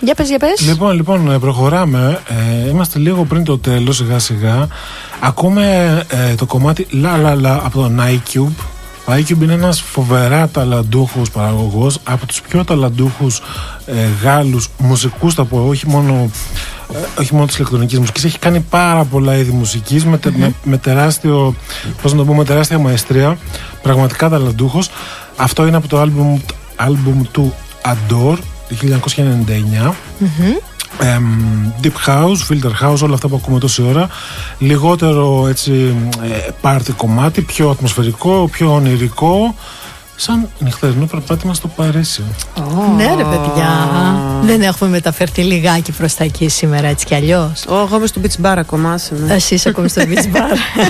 Για πες. Λοιπόν, προχωράμε. Είμαστε λίγο πριν το τέλος, σιγά σιγά. Ακούμε το κομμάτι La La La από τον iCube. Ο iCube είναι ένας φοβερά ταλαντούχος παραγωγός, από τους πιο ταλαντούχους Γάλλους μουσικούς, θα πω, όχι μόνο της ηλεκτρονικής μουσικής. Έχει κάνει πάρα πολλά είδη μουσικής με τεράστιο, πώς να το πω, με τεράστια μαεστρία. Πραγματικά ταλαντούχος. Αυτό είναι από το άλμπουμ του Adore 1999. Deep House, Filter House, όλα αυτά που ακούμε τόση ώρα. Λιγότερο έτσι πάρτι κομμάτι, πιο ατμοσφαιρικό, πιο ονειρικό, σαν νυχτερινό περπάτημα στο Παρίσι. Ναι ρε παιδιά, δεν έχουμε μεταφερθεί λιγάκι προς τα εκεί σήμερα, έτσι κι αλλιώς? Εγώ είμαι στο beach bar ακόμα. Εσύ είσαι ακόμη στο beach bar.